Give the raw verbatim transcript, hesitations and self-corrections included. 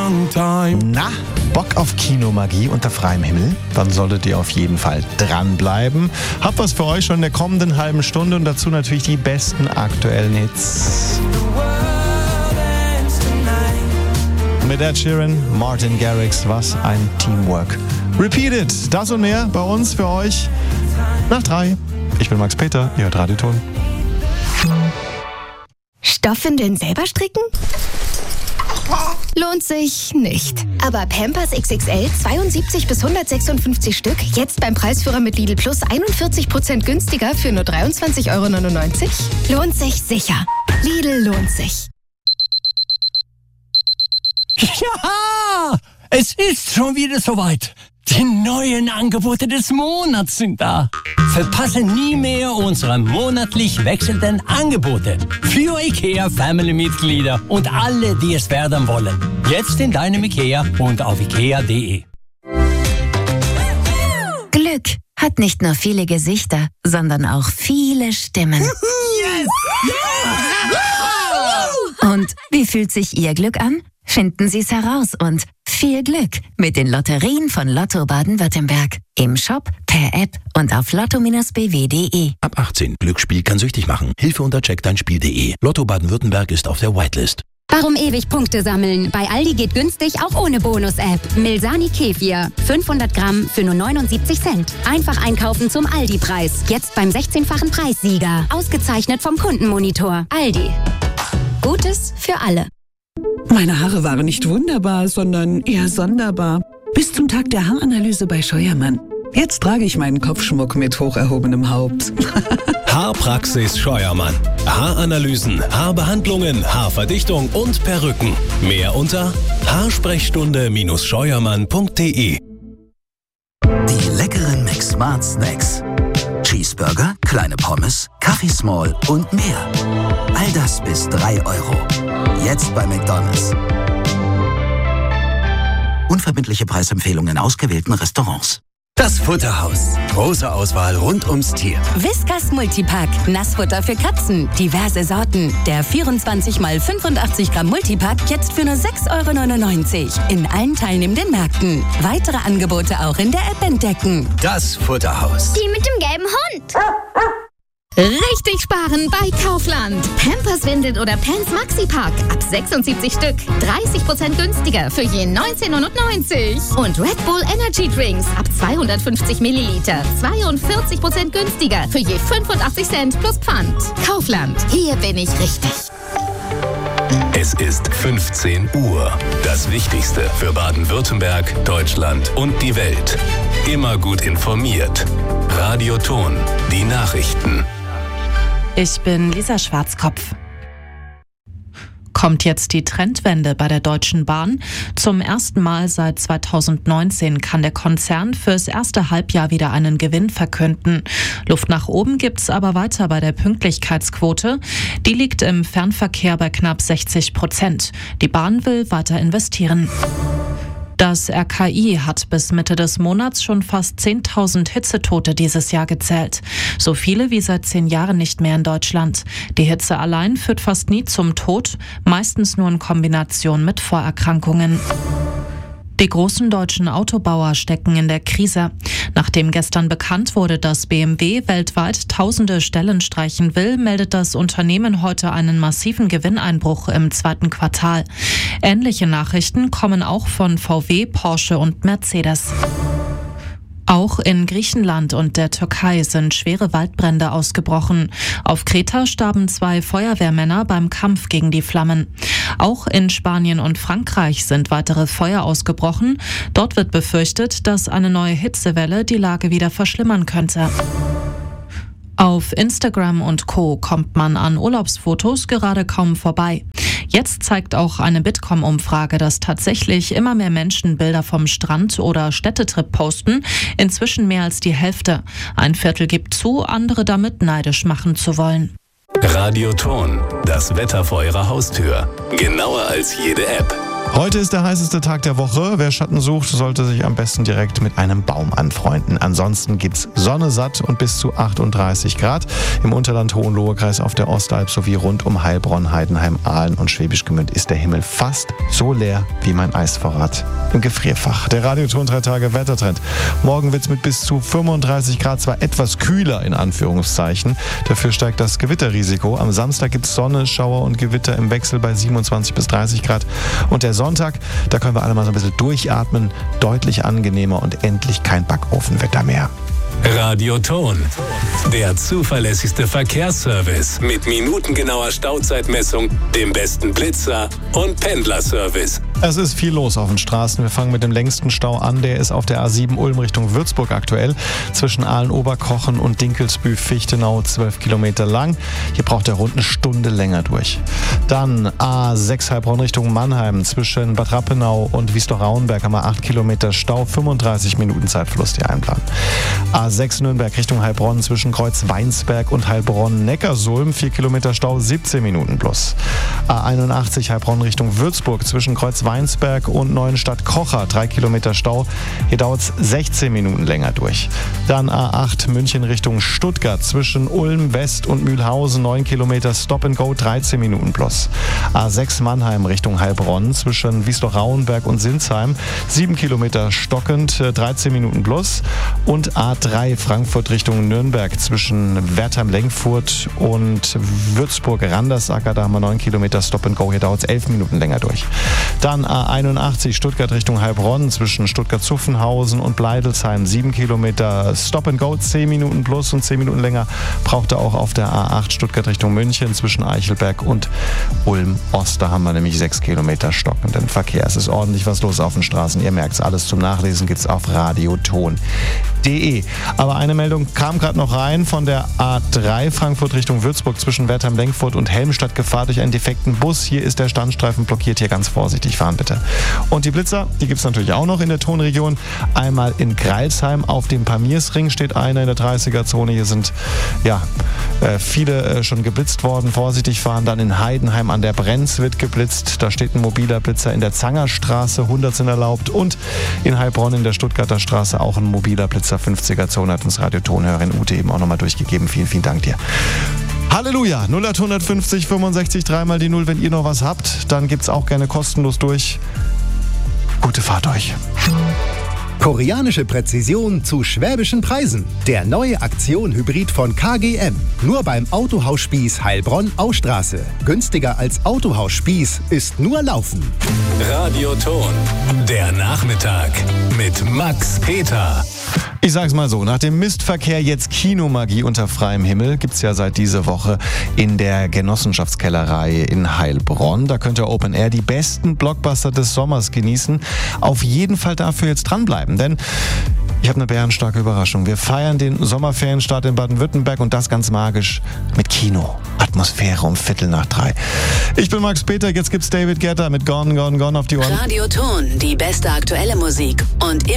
long time. Na, Bock auf Kinomagie unter freiem Himmel? Dann solltet ihr auf jeden Fall dranbleiben. Hab was für euch schon in der kommenden halben Stunde und dazu natürlich die besten aktuellen Hits. Mit Ed Sheeran, Martin Garrix, was ein Teamwork. Repeated, das und mehr bei uns für euch nach drei. Ich bin Max Peter, ihr hört Radioton. Stoffwindeln selber stricken? Lohnt sich nicht. Aber Pampers X X L zweiundsiebzig bis hundertsechsundfünfzig Stück, jetzt beim Preisführer mit Lidl Plus einundvierzig Prozent günstiger für nur dreiundzwanzig Euro neunundneunzig? Lohnt sich sicher. Lidl lohnt sich. Ja, es ist schon wieder soweit. Die neuen Angebote des Monats sind da. Verpasse nie mehr unsere monatlich wechselnden Angebote für IKEA-Family-Mitglieder und alle, die es werden wollen. Jetzt in deinem IKEA und auf ikea punkt de. Glück hat nicht nur viele Gesichter, sondern auch viele Stimmen. Yes! Und wie fühlt sich Ihr Glück an? Finden Sie es heraus und viel Glück mit den Lotterien von Lotto Baden-Württemberg. Im Shop, per App und auf lotto Bindestrich b w punkt de. Ab achtzehn. Glücksspiel kann süchtig machen. Hilfe unter check dein spiel punkt de. Lotto Baden-Württemberg ist auf der Whitelist. Warum ewig Punkte sammeln? Bei Aldi geht günstig auch ohne Bonus-App. Milsani Kefir. fünfhundert Gramm für nur neunundsiebzig Cent. Einfach einkaufen zum Aldi-Preis. Jetzt beim sechzehnfachen Preissieger. Ausgezeichnet vom Kundenmonitor. Aldi. Gutes für alle. Meine Haare waren nicht wunderbar, sondern eher sonderbar. Bis zum Tag der Haaranalyse bei Scheuermann. Jetzt trage ich meinen Kopfschmuck mit hoch erhobenem Haupt. Haarpraxis Scheuermann. Haaranalysen, Haarbehandlungen, Haarverdichtung und Perücken. Mehr unter haarsprechstunde Scheuermann punkt de. Die leckeren McSmart Snacks. Cheeseburger, kleine Pommes, Kaffee Small und mehr. All das bis drei Euro. Jetzt bei McDonald's. Unverbindliche Preisempfehlungen in ausgewählten Restaurants. Das Futterhaus. Große Auswahl rund ums Tier. Whiskas Multipack. Nassfutter für Katzen. Diverse Sorten. Der vierundzwanzig mal fünfundachtzig Gramm Multipack jetzt für nur sechs Euro neunundneunzig. In allen teilnehmenden Märkten. Weitere Angebote auch in der App entdecken. Das Futterhaus. Die mit dem gelben Hund. Richtig sparen bei Kaufland. Pampers Windeln oder Pants Maxi-Pack ab sechsundsiebzig Stück. dreißig Prozent günstiger für je neunzehn neunundneunzig. Und Red Bull Energy Drinks ab zweihundertfünfzig Milliliter. zweiundvierzig Prozent günstiger für je fünfundachtzig Cent plus Pfand. Kaufland. Hier bin ich richtig. Es ist fünfzehn Uhr. Das Wichtigste für Baden-Württemberg, Deutschland und die Welt. Immer gut informiert. Radioton. Die Nachrichten. Ich bin Lisa Schwarzkopf. Kommt jetzt die Trendwende bei der Deutschen Bahn? Zum ersten Mal seit zweitausendneunzehn kann der Konzern fürs erste Halbjahr wieder einen Gewinn verkünden. Luft nach oben gibt's aber weiter bei der Pünktlichkeitsquote. Die liegt im Fernverkehr bei knapp sechzig Prozent. Die Bahn will weiter investieren. Das R K I hat bis Mitte des Monats schon fast zehntausend Hitzetote dieses Jahr gezählt. So viele wie seit zehn Jahren nicht mehr in Deutschland. Die Hitze allein führt fast nie zum Tod, meistens nur in Kombination mit Vorerkrankungen. Die großen deutschen Autobauer stecken in der Krise. Nachdem gestern bekannt wurde, dass B M W weltweit tausende Stellen streichen will, meldet das Unternehmen heute einen massiven Gewinneinbruch im zweiten Quartal. Ähnliche Nachrichten kommen auch von V W, Porsche und Mercedes. Auch in Griechenland und der Türkei sind schwere Waldbrände ausgebrochen. Auf Kreta starben zwei Feuerwehrmänner beim Kampf gegen die Flammen. Auch in Spanien und Frankreich sind weitere Feuer ausgebrochen. Dort wird befürchtet, dass eine neue Hitzewelle die Lage wieder verschlimmern könnte. Auf Instagram und Co. kommt man an Urlaubsfotos gerade kaum vorbei. Jetzt zeigt auch eine Bitkom-Umfrage, dass tatsächlich immer mehr Menschen Bilder vom Strand oder Städtetrip posten. Inzwischen mehr als die Hälfte. Ein Viertel gibt zu, andere damit neidisch machen zu wollen. Radioton. Das Wetter vor Ihrer Haustür. Genauer als jede App. Heute ist der heißeste Tag der Woche. Wer Schatten sucht, sollte sich am besten direkt mit einem Baum anfreunden. Ansonsten gibt's Sonne satt und bis zu achtunddreißig Grad. Im Unterland Hohenlohe-Kreis auf der Ostalb sowie rund um Heilbronn, Heidenheim, Aalen und Schwäbisch Gmünd ist der Himmel fast so leer wie mein Eisvorrat im Gefrierfach. Der Radioton drei Tage Wettertrend. Morgen wird's mit bis zu fünfunddreißig Grad zwar etwas kühler in Anführungszeichen. Dafür steigt das Gewitterrisiko. Am Samstag gibt's Sonne, Schauer und Gewitter im Wechsel bei siebenundzwanzig bis dreißig Grad. Und der Sonntag, da können wir alle mal so ein bisschen durchatmen, deutlich angenehmer und endlich kein Backofenwetter mehr. Radioton, der zuverlässigste Verkehrsservice mit minutengenauer Stauzeitmessung, dem besten Blitzer und Pendlerservice. Es ist viel los auf den Straßen. Wir fangen mit dem längsten Stau an. Der ist auf der A sieben Ulm Richtung Würzburg aktuell. Zwischen Aalen-Oberkochen und Dinkelsbühl-Fichtenau zwölf Kilometer lang. Hier braucht er rund eine Stunde länger durch. Dann A sechs Heilbronn Richtung Mannheim. Zwischen Bad Rappenau und Wiesloch-Rauenberg haben wir acht Kilometer Stau. fünfunddreißig Minuten Zeitverlust hier einplanen. A sechs Nürnberg Richtung Heilbronn zwischen Kreuz-Weinsberg und Heilbronn-Neckarsulm. vier Kilometer Stau, siebzehn Minuten plus. A einundachtzig Heilbronn Richtung Würzburg zwischen Kreuz-Weinsberg und Neuenstadt-Kocher. drei Kilometer Stau. Hier dauert es sechzehn Minuten länger durch. Dann A acht München Richtung Stuttgart zwischen Ulm West und Mühlhausen. neun Kilometer Stop and Go, dreizehn Minuten plus. A sechs Mannheim Richtung Heilbronn zwischen Wiesloch-Rauenberg und Sinsheim. sieben Kilometer stockend, dreizehn Minuten plus. Und A drei Frankfurt Richtung Nürnberg zwischen Wertheim-Lenkfurt und Würzburg-Randersacker. Da haben wir neun Kilometer Stop and Go. Hier dauert es elf Minuten länger durch. Dann A einundachtzig Stuttgart Richtung Heilbronn zwischen Stuttgart-Zuffenhausen und Bleidelsheim. sieben Kilometer Stop and Go, zehn Minuten plus und zehn Minuten länger braucht er auch auf der A acht Stuttgart Richtung München zwischen Eichelberg und Ulm-Ost. Da haben wir nämlich sechs Kilometer stockenden Verkehr. Es ist ordentlich was los auf den Straßen. Ihr merkt es, alles zum Nachlesen gibt's auf radioton punkt de. Aber eine Meldung kam gerade noch rein von der A drei Frankfurt Richtung Würzburg zwischen Wertheim-Lenkfurt und Helmstadt. Gefahr durch einen defekten Bus. Hier ist der Standstreifen blockiert. Hier ganz vorsichtig fahren bitte. Und die Blitzer, die gibt es natürlich auch noch in der Tonregion. Einmal in Greilsheim auf dem Pamirsring steht einer in der dreißiger-Zone. Hier sind ja äh, viele äh, schon geblitzt worden. Vorsichtig fahren. Dann in Heidenheim an der Brenz wird geblitzt. Da steht ein mobiler Blitzer in der Zangerstraße. hundert sind erlaubt. Und in Heilbronn in der Stuttgarter Straße auch ein mobiler Blitzer. fünfziger-Zone hat uns Radiotonhörerin Ute eben auch nochmal durchgegeben. Vielen, vielen Dank dir. Halleluja, null acht fünfzig fünfundsechzig dreimal die null. Wenn ihr noch was habt, dann gibt's auch gerne kostenlos durch. Gute Fahrt euch. Koreanische Präzision zu schwäbischen Preisen. Der neue Aktion-Hybrid von K G M. Nur beim Autohaus Spieß Heilbronn-Austraße. Günstiger als Autohaus Spieß ist nur Laufen. Radioton, der Nachmittag mit Max Peter. Ich sag's mal so, nach dem Mistverkehr jetzt Kinomagie unter freiem Himmel gibt's ja seit dieser Woche in der Genossenschaftskellerei in Heilbronn. Da könnt ihr Open Air die besten Blockbuster des Sommers genießen. Auf jeden Fall dafür jetzt dranbleiben, denn ich habe eine bärenstarke Überraschung. Wir feiern den Sommerferienstart in Baden-Württemberg und das ganz magisch mit Kino. Atmosphäre um Viertel nach drei. Ich bin Max Peter, jetzt gibt's David Guetta mit Gone, Gone, Gone auf die Ohren. Radioton, die beste aktuelle Musik und immer